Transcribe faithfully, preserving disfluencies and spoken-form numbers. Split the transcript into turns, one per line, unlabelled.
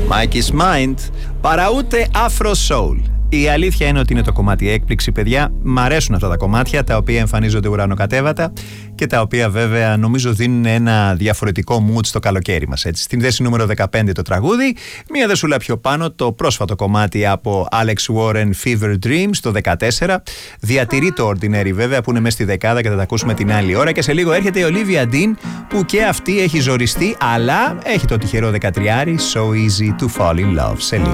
Mike's Mind, παρά ούτε Afro Soul. Η αλήθεια είναι ότι είναι το κομμάτι έκπληξη, παιδιά. Μ' αρέσουν αυτά τα κομμάτια τα οποία εμφανίζονται ουρανοκατέβατα και τα οποία βέβαια νομίζω δίνουν ένα διαφορετικό mood στο καλοκαίρι μας. Έτσι. Στην θέση νούμερο δεκαπέντε το τραγούδι, μία δεσούλα πιο πάνω το πρόσφατο κομμάτι από Alex Warren, Fever Dreams, το δεκατέσσερα. Διατηρεί το Ordinary βέβαια που είναι μέσα στη δεκάδα και θα τα ακούσουμε την άλλη ώρα. Και σε λίγο έρχεται η Olivia Dean που και αυτή έχει ζοριστεί, αλλά έχει το τυχερό δεκατριάρι, So Easy to Fall in Love. Σε λίγο.